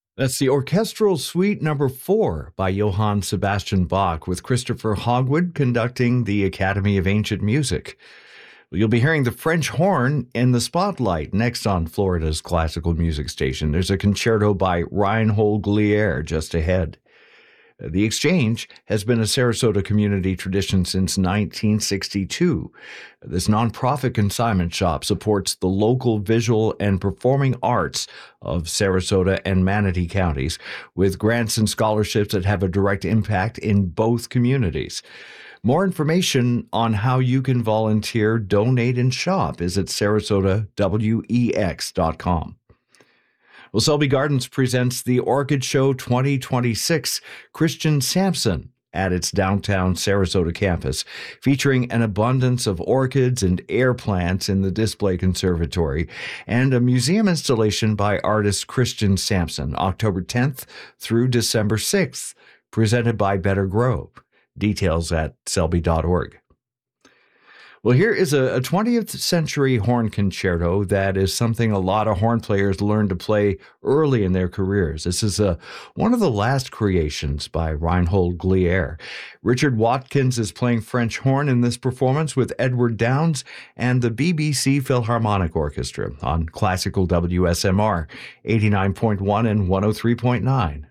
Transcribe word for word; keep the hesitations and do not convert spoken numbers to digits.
That's the Orchestral Suite Number Four by Johann Sebastian Bach, with Christopher Hogwood conducting the Academy of Ancient Music. You'll be hearing the French horn in the spotlight next on Florida's classical music station. There's a concerto by Reinhold Glier just ahead. The Exchange has been a Sarasota community tradition since nineteen sixty-two. This nonprofit consignment shop supports the local visual and performing arts of Sarasota and Manatee counties with grants and scholarships that have a direct impact in both communities. More information on how you can volunteer, donate, and shop is at sarasota wex dot com. Well, Selby Gardens presents the Orchid Show twenty twenty-six Christian Sampson at its downtown Sarasota campus, featuring an abundance of orchids and air plants in the display conservatory and a museum installation by artist Christian Sampson, October tenth through December sixth, presented by Better Grove. Details at selby dot org. Well, here is a, a twentieth century horn concerto that is something a lot of horn players learned to play early in their careers. This is a, one of the last creations by Reinhold Glier. Richard Watkins is playing French horn in this performance with Edward Downes and the B B C Philharmonic Orchestra on Classical W S M R eighty-nine point one and one oh three point nine.